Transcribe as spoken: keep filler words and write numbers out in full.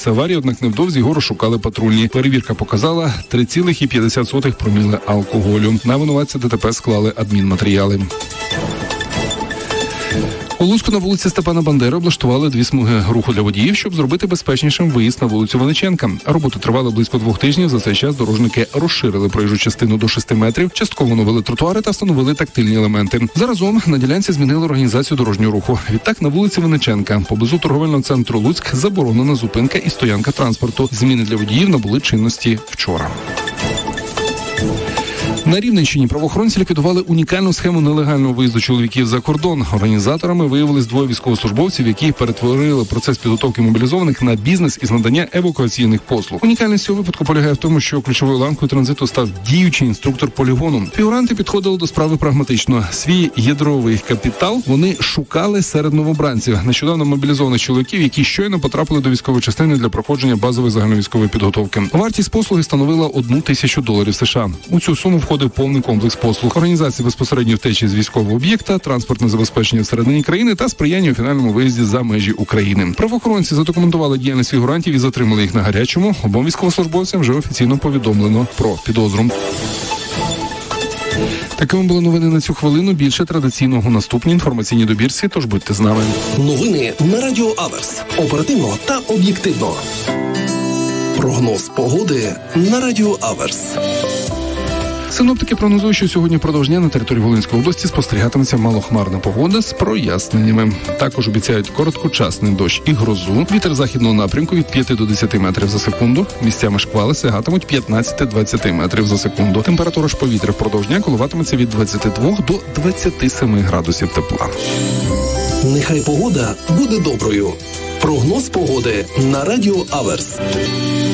місце аварії, однак невдовзі його розшукали патрульні. Перевірка показала три цілих п'ять десятих проміли алкоголю. На винуватця ДТП склали адмінматеріали. У Луцьку на вулиці Степана Бандери облаштували дві смуги руху для водіїв, щоб зробити безпечнішим виїзд на вулицю Винниченка. Роботи тривали близько двох тижнів. За цей час дорожники розширили проїжджу частину до шести метрів, частково оновили тротуари та встановили тактильні елементи. Заразом на ділянці змінили організацію дорожнього руху. Відтак на вулиці Винниченка, поблизу торговельного центру Луцьк, заборонена зупинка і стоянка транспорту. Зміни для водіїв набули чинності вчора. На Рівненщині правоохоронці ліквідували унікальну схему нелегального виїзду чоловіків за кордон. Організаторами виявились двоє військовослужбовців, які перетворили процес підготовки мобілізованих на бізнес із надання евакуаційних послуг. Унікальність цього випадку полягає в тому, що ключовою ланкою транзиту став діючий інструктор полігону. Фігуранти підходили до справи прагматично. Свій ядровий капітал вони шукали серед новобранців, нещодавно мобілізованих чоловіків, які щойно потрапили до військової частини для проходження базової загальновійськової підготовки. Вартість послуги становила одну тисячу доларів США. У цю суму входить повний комплекс послуг: організації безпосередньо втечі з військового об'єкта, транспортне забезпечення всередині країни та сприяння у фінальному виїзді за межі України. Правоохоронці задокументували діяльність фігурантів і затримали їх на гарячому. Обом військовослужбовцям вже офіційно повідомлено про підозру. Такими були новини на цю хвилину. Більше традиційного у наступній інформаційній добірці, тож будьте з нами. Новини на Радіо Аверс. Оперативно та об'єктивно. Прогноз погоди на Радіо Аверс. Синоптики прогнозують, що сьогодні впродовж дня на території Волинської області спостерігатиметься малохмарна погода з проясненнями. Також обіцяють короткочасний дощ і грозу. Вітер західного напрямку від п'яти до десяти метрів за секунду. Місцями шквали сягатимуть п'ятнадцять-двадцять метрів за секунду. Температура ж повітря впродовж дня коливатиметься від двадцяти двох до двадцяти семи градусів тепла. Нехай погода буде доброю. Прогноз погоди на Радіо Аверс.